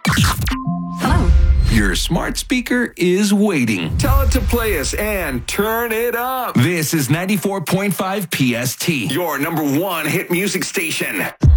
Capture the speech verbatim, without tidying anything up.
Hello. Your smart speaker is waiting. Tell it to play us and turn it up. This is ninety-four point five P S T. Your number one hit music station.